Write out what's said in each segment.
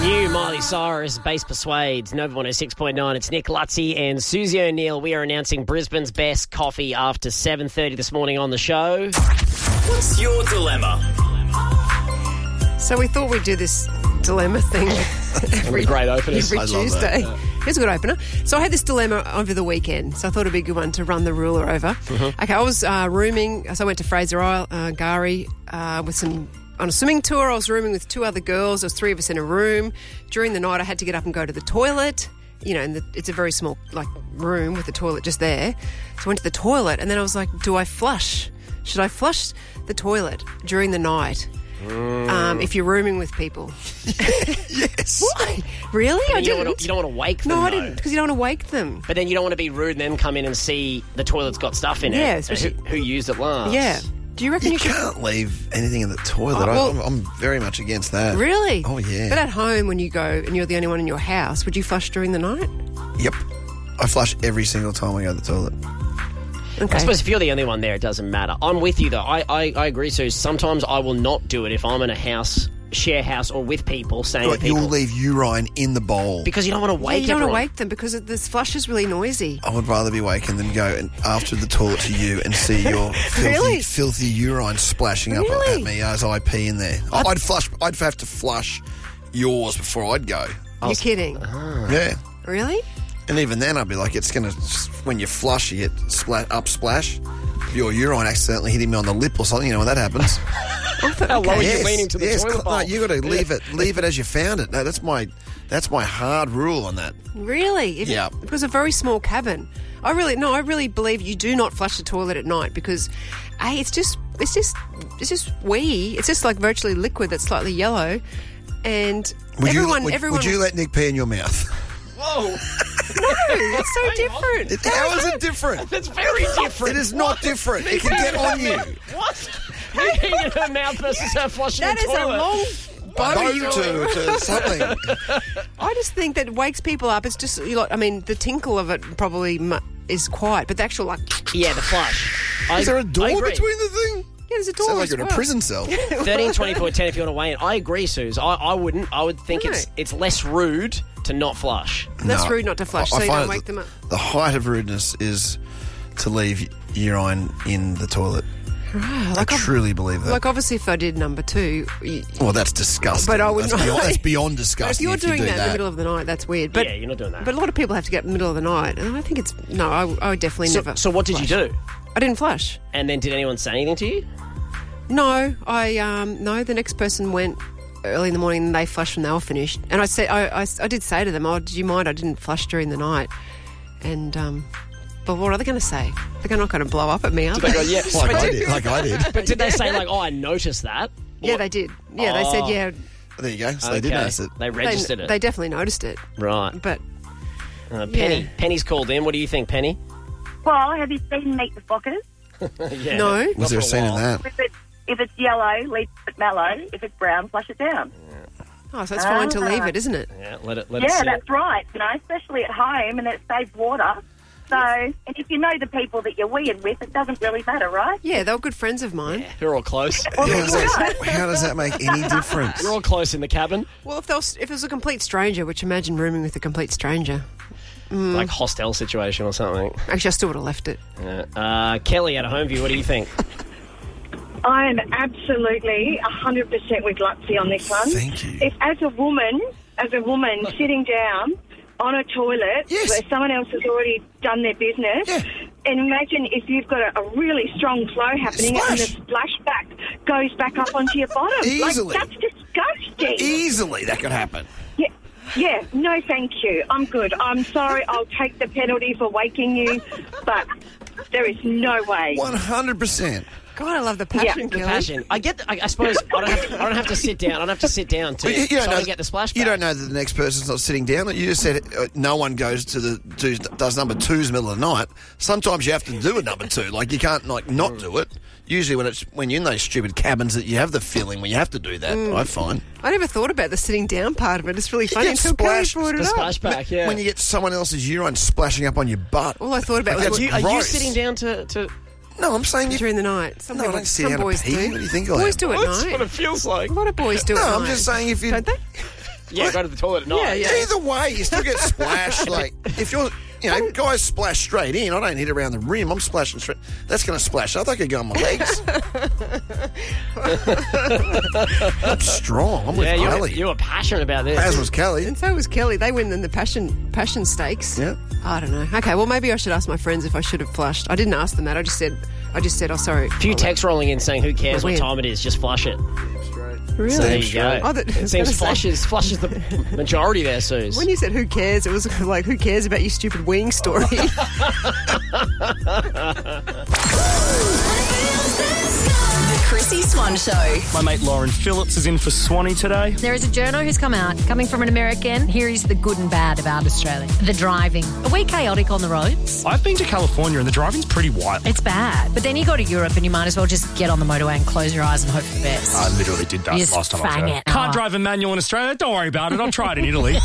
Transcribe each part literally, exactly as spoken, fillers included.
New Miley Cyrus, Bass Persuades, Nova one oh six point nine. It's Nick Lutzi and Susie O'Neill. We are announcing Brisbane's best coffee after seven thirty this morning on the show. What's your dilemma? So we thought we'd do this dilemma thing every, Great openers. every I love Tuesday. that. Here's a good opener. So I had this dilemma over the weekend, so I thought it'd be a good one to run the ruler over. Mm-hmm. Okay, I was uh, rooming, so I went to Fraser Isle, uh, Gari, uh, with some... on a swimming tour. I was rooming with two other girls. There was three of us in a room. During the night, I had to get up and go to the toilet. You know, and the, it's a very small, like, room with the toilet just there. So I went to the toilet, and then I was like, do I flush? Should I flush the toilet during the night mm. um, if you're rooming with people? Yes. Why? Really? I you, didn't. don't want to, you don't want to wake them, no, I though. didn't, because you don't want to wake them. But then you don't want to be rude and then come in and see the toilet's got stuff in it. Yeah, and especially- Who, who used it last? Yeah. Do you reckon you, You should... can't leave anything in the toilet. Oh, well- I, I'm, I'm very much against that. Really? Oh, yeah. But at home, when you go and you're the only one in your house, would you flush during the night? Yep. I flush every single time I go to the toilet. Okay. I suppose if you're the only one there, it doesn't matter. I'm with you, though. I, I, I agree, Sue. Sometimes I will not do it if I'm in a house, share house, or with people, staying Like, with people. you'll leave urine in the bowl. Because you don't want to Yeah, wake you don't want everyone. to wake them because it- this flush is really noisy. I would rather be waking than go and after the toilet to you and see your filthy, Really? filthy urine splashing up Really? at me as I pee in there. I'd flush. I'd have to flush yours before I'd go. You're kidding. Yeah. Really? And even then, I'd be like, it's going to, when you flush, you get splat, up splash. Your urine accidentally hitting me on the lip or something, you know when that happens. How low are Okay. you leaning to the yes, toilet bowl? no, you got to leave it, leave it as you found it. No, that's my, that's my hard rule on that. Really? If Yeah. It was a very small cabin. I really, no, I really believe you do not flush the toilet at night because, A, it's just, it's just, it's just wee. It's just like virtually liquid that's slightly yellow. And Would everyone, you, would, everyone. would you let Nick pee in your mouth? Whoa. No, it's so different. It, how is it different? That's very different. It is not different. It can get on you. What? Me peeing in her mouth versus her flushing That the is a toilet. long Bow bow. to, to something. I just think that wakes people up. It's just, you know, I mean, the tinkle of it probably mu- is quiet, but the actual, like, Yeah, the flush. I, Is there a I door agree. between the thing? yeah, there's a door. Sounds like as you're in a well. prison cell. thirteen, twenty-four, ten if you want to weigh in. I agree, Suze. I, I wouldn't. I would think No. it's it's less rude to not flush. That's No. rude not to flush, I- I so you find don't it wake them up. The height of rudeness is to leave urine in the toilet. Like, I ob- truly believe that. like obviously, if I did number two, y- well, that's disgusting. But I would that's not- Beyond, that's beyond but if disgusting. you're if doing you do that, in the middle of the night, that's weird. But yeah, you're not doing that. but a lot of people have to get in the middle of the night, and I think it's no. I, I would definitely so, never. so what did you flush. do? I didn't flush. And then did anyone say anything to you? No, I um no. The next person went early in the morning, and they flushed when they were finished. And I said, I, I, I did say to them, "Oh, did you mind? I didn't flush during the night." And um, but what are they going to say? They're not going to blow up at me, are They they? go, yeah. Like but I did, did. Like I did. but did they say like, "Oh, I noticed that"? Yeah, Or- they did. Yeah, they said Oh. yeah. There you go. So they did Okay. notice it. They They, registered it. they definitely noticed it. right. But Uh, Penny. Yeah. Penny's called in. What do you think, Penny? Well, have you seen Meet the Fockers? yeah. no, Was there a for a scene in while. that? If it's, if it's yellow, leave it mellow. If it's brown, flush it down. oh, so it's fine to leave it, isn't it? Yeah, let it let it Yeah, sit. that's right. You know, especially at home, and it saves water. So, and if you know the people that you're weird with, it doesn't really matter, right? Yeah, they were good friends of mine. Yeah, you're all close. Well, How there does you that, go. how does that make any difference? You're all close in the cabin. Well, if, there was, if it was a complete stranger, which imagine rooming with a complete stranger. Like hostel situation or something. Actually, I still would have left it. Yeah. Uh, Kelly at Homeview, what do you think? I am absolutely one hundred percent with Lutzi on this one. Thank you. If as a woman, as a woman sitting down on a toilet Yes. where someone else has already done their business, Yeah. and imagine if you've got a, a really strong flow happening and the Splash. splashback goes back up onto your bottom. Easily. Like, that's disgusting. Easily that could happen. Yeah, yeah, no thank you. I'm good. I'm sorry, I'll take the penalty for waking you, but there is no way. one hundred percent. God, I love the passion, Yeah. The Kelly. passion. I get. The, I, I suppose I don't have. To, I don't have to sit down. I don't have to sit down to. Well, you, you don't so know, I get the splashback. You don't know that the next person's not sitting down. You just said uh, no one goes to the do, does number twos in the middle of the night. Sometimes you have to do a number two. Like you can't like not do it. Usually when it's when you're in those stupid cabins that you have the feeling when you have to do that. I find I never thought about the sitting down part of it. It's really funny get until Kelly splashed. brought it The up. splashback. Yeah. when you get someone else's urine splashing up on your butt. All I thought about Like, was that's Are you, are you gross. sitting down to? to No, I'm saying you. during the night. Some, No, I people, don't sit some down to boys pee. do. What do you think I Boys am? do at That's night. what it feels like. A lot of boys do No, at I'm night. just saying if you Don't they? Yeah, go to the toilet at night. Yeah, yeah. Either way, you still get splashed. Like, if you're, you know, guys splash straight in. I don't hit around the rim. I'm splashing straight. That's going to splash up. That could go on my legs. I'm strong. I'm with Yeah, you were, Kelly. you were passionate about this. As was Kelly. And so was Kelly. They win in the passion passion stakes. Yeah. I don't know. Okay, well maybe I should ask my friends if I should have flushed. I didn't ask them that. I just said, I just said, oh sorry. A few texts rolling in saying, who cares what Weird. time it is, just flush it. Really? There you go. Oh, that- I it was seems gonna say- flushes, flushes the majority there, Suze. When you said who cares, it was like who cares about your stupid wing story. The Chrissy Swan Show. My mate Lauren Phillips is in for Swanee today. There is a journo who's come out, coming from an American. Here is the good and bad about Australia. The driving. Are we chaotic on the roads? I've been to California and the driving's pretty wild. It's bad. But then you go to Europe and you might as well just get on the motorway and close your eyes and hope for the best. I literally did that You just last time I was fang there. it. Can't Oh. drive a manual in Australia? Don't worry about it. I'll try it in Italy.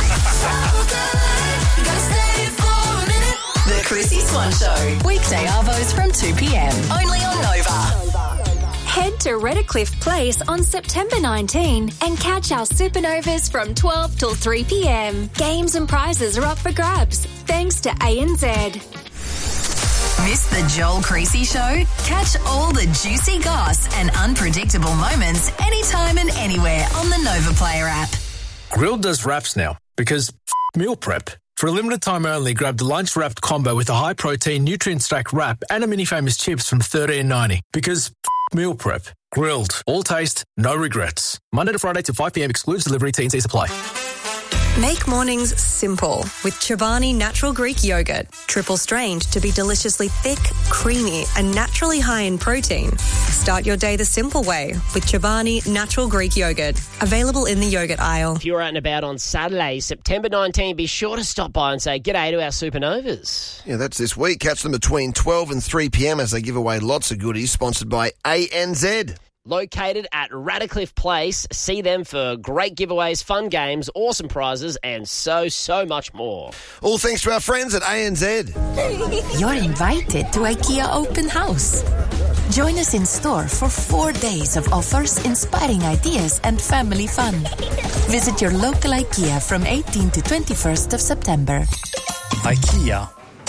The Chrissy Swan Show. Weekday arvos from two p.m. Only on Nova. Head to Redcliffe Place on September nineteenth and catch our supernovas from twelve till three p.m. Games and prizes are up for grabs, thanks to A N Z. Miss the Joel Creasy Show? Catch all the juicy goss and unpredictable moments anytime and anywhere on the Nova Player app. Grilled does wraps now because f- meal prep. For a limited time only, grab the lunch wrapped combo with a high protein nutrient stack wrap and a mini famous chips from thirteen ninety. Because f- meal prep. Grilled. All taste, no regrets. Monday to Friday to five p.m. excludes delivery. T and C's apply. Make mornings simple with Chobani Natural Greek Yogurt. Triple strained to be deliciously thick, creamy and naturally high in protein. Start your day the simple way with Chobani Natural Greek Yogurt. Available in the yogurt aisle. If you're out and about on Saturday, September nineteenth, be sure to stop by and say g'day to our supernovas. Yeah, that's this week. Catch them between twelve and three p.m. as they give away lots of goodies, sponsored by A N Z. Located at Radcliffe Place, see them for great giveaways, fun games, awesome prizes, and so, so much more. All thanks to our friends at A N Z. You're invited to IKEA Open House. Join us in store for four days of offers, inspiring ideas, and family fun. Visit your local IKEA from eighteenth to twenty-first of September. IKEA.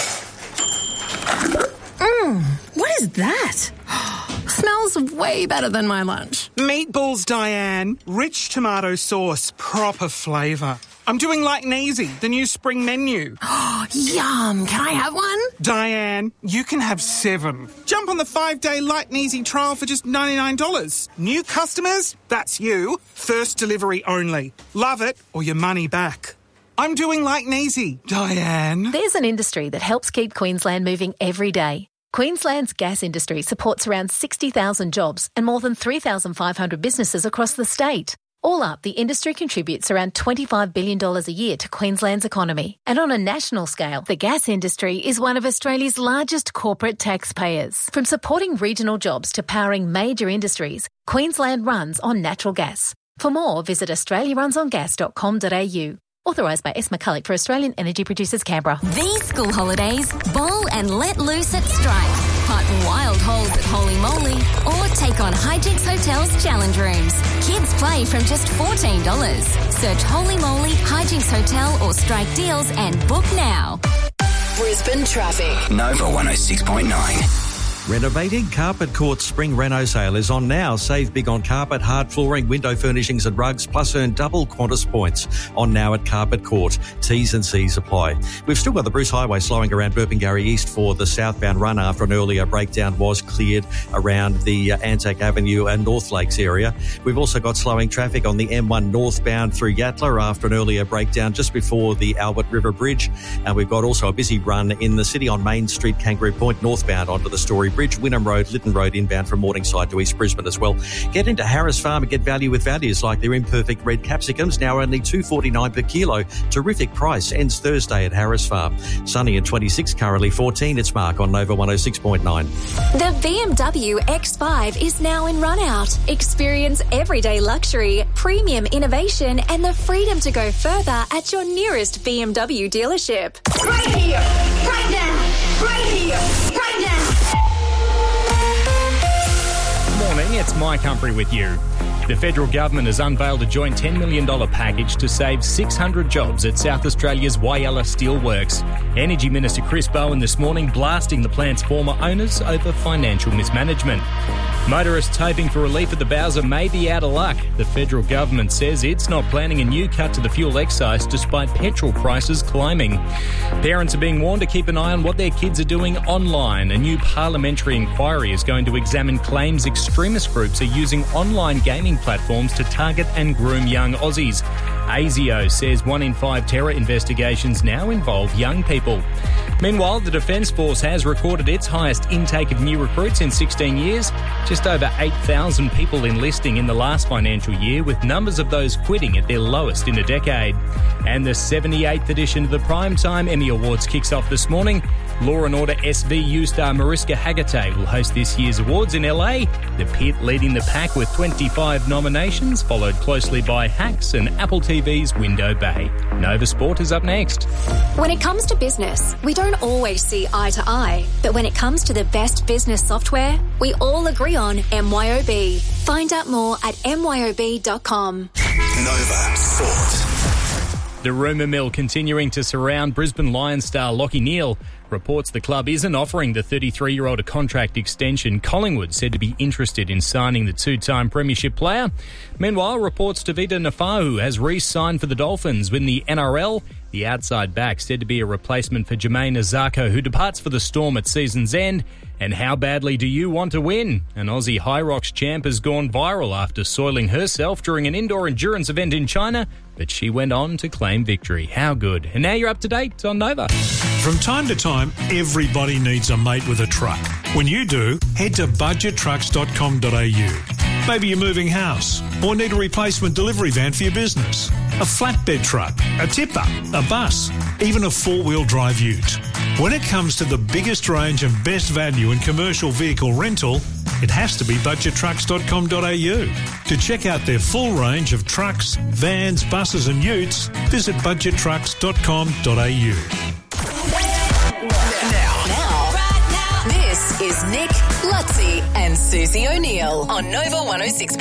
Mmm, what is that? Smells way better than my lunch. Meatballs, Diane. Rich tomato sauce, proper flavour. I'm doing like and easy, the new spring menu. Yum, can I have one? Diane, you can have seven. Jump on the five-day light and easy trial for just ninety-nine dollars. New customers? That's you. First delivery only. Love it or your money back. I'm doing like and easy, Diane. There's an industry that helps keep Queensland moving every day. Queensland's gas industry supports around sixty thousand jobs and more than three thousand five hundred businesses across the state. All up, the industry contributes around twenty-five billion dollars a year to Queensland's economy. And on a national scale, the gas industry is one of Australia's largest corporate taxpayers. From supporting regional jobs to powering major industries, Queensland runs on natural gas. For more, visit australia runs on gas dot com dot a u. Authorised by S. McCulloch for Australian Energy Producers, Canberra. These school holidays, bowl and let loose at Strike. Hunt wild holes at Holy Moly or take on Hijinks Hotel's challenge rooms. Kids play from just fourteen dollars. Search Holy Moly, Hijinks Hotel or Strike Deals and book now. Brisbane traffic. Nova one oh six point nine. Renovating? Carpet Court's Spring Reno sale is on now. Save big on carpet, hard flooring, window furnishings and rugs, plus earn double Qantas points. On now at Carpet Court. T's and C's apply. We've still got the Bruce Highway slowing around Burpengary East for the southbound run after an earlier breakdown was cleared around the uh, Anzac Avenue and North Lakes area. We've also got slowing traffic on the M one northbound through Yatala after an earlier breakdown just before the Albert River Bridge. And we've got also a busy run in the city on Main Street, Kangaroo Point northbound onto the Story Bridge, Wynnum Road, Lytton Road inbound from Morningside to East Brisbane as well. Get into Harris Farm and get value with values like their imperfect red capsicums, now only two dollars forty-nine per kilo. Terrific price. Ends Thursday at Harris Farm. Sunny at twenty-six, currently fourteen. It's Mark on Nova one oh six point nine. The B M W X five is now in run-out. Experience everyday luxury, premium innovation and the freedom to go further at your nearest B M W dealership. Right here, right now, right here, right now. Morning, it's Mike Humphrey with you. The federal government has unveiled a joint ten million dollars package to save six hundred jobs at South Australia's Whyalla Steelworks. Energy Minister Chris Bowen this morning blasting the plant's former owners over financial mismanagement. Motorists hoping for relief at the Bowser may be out of luck. The federal government says it's not planning a new cut to the fuel excise despite petrol prices climbing. Parents are being warned to keep an eye on what their kids are doing online. A new parliamentary inquiry is going to examine claims extremist groups are using online gaming platforms to target and groom young Aussies. ASIO says one in five terror investigations now involve young people. Meanwhile, the Defence Force has recorded its highest intake of new recruits in sixteen years. Just over eight thousand people enlisting in the last financial year, with numbers of those quitting at their lowest in a decade. And the seventy-eighth edition of the Primetime Emmy Awards kicks off this morning. Law and Order S V U star Mariska Hargitay will host this year's awards in L A. The Pit leading the pack with twenty-five nominations, followed closely by Hacks and Apple T V's Window Bay. Nova Sport is up next. When it comes to business, we don't always see eye to eye. But when it comes to the best business software, we all agree on M Y O B. Find out more at M Y O B dot com. Nova Sport. The rumour mill continuing to surround Brisbane Lions star Lachie Neale. Reports the club isn't offering the thirty-three-year-old a contract extension. Collingwood said to be interested in signing the two-time premiership player. Meanwhile, reports Tevita Nafa'u has re-signed for the Dolphins win the N R L. The outside back said to be a replacement for Jermaine Azarko, who departs for the Storm at season's end. And how badly do you want to win? An Aussie High Rocks champ has gone viral after soiling herself during an indoor endurance event in China, but she went on to claim victory. How good. And now you're up to date on Nova. From time to time, everybody needs a mate with a truck. When you do, head to budget trucks dot com dot a u. Maybe you're moving house or need a replacement delivery van for your business, a flatbed truck, a tipper, a bus, even a four-wheel drive ute. When it comes to the biggest range and best value in commercial vehicle rental, it has to be budget trucks dot com dot a u. To check out their full range of trucks, vans, buses and utes, visit budget trucks dot com dot a u. Now, now, right now, this is Nick, Lutzi and Susie O'Neill on Nova one oh six point